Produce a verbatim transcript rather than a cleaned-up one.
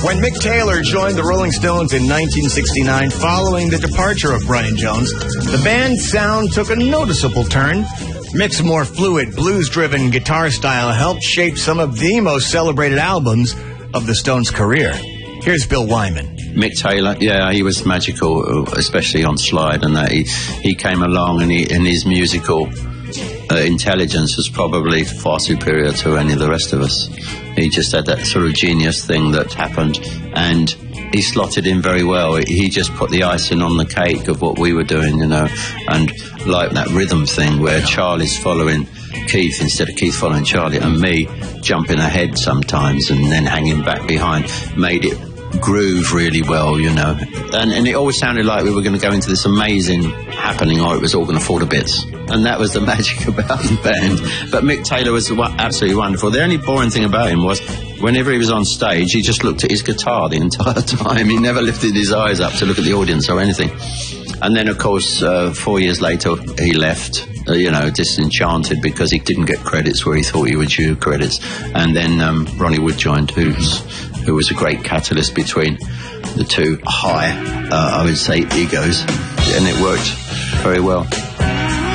When Mick Taylor joined the Rolling Stones in nineteen sixty-nine, following the departure of Brian Jones, the band's sound took a noticeable turn. Mick's more fluid, blues-driven guitar style helped shape some of the most celebrated albums of the Stones' career. Here's Bill Wyman. Mick Taylor, yeah, he was magical, especially on Slide, and that he, he came along and, he, and his musical uh, intelligence was probably far superior to any of the rest of us. He just had that sort of genius thing that happened, and he slotted in very well. He just put the icing on the cake of what we were doing, you know, and like that rhythm thing where Charlie's following Keith instead of Keith following Charlie, and me jumping ahead sometimes and then hanging back behind, made it groove really well, you know. And, and it always sounded like we were going to go into this amazing happening, or it was all going to fall to bits. And that was the magic about the band. But Mick Taylor was absolutely wonderful. The only boring thing about him was whenever he was on stage, he just looked at his guitar the entire time. He never lifted his eyes up to look at the audience or anything. And then, of course, uh, four years later, he left, uh, you know, disenchanted because he didn't get credits where he thought he would due credits. And then um, Ronnie Wood joined, who's, who was a great catalyst between the two high, uh, I would say, egos. And it worked very well.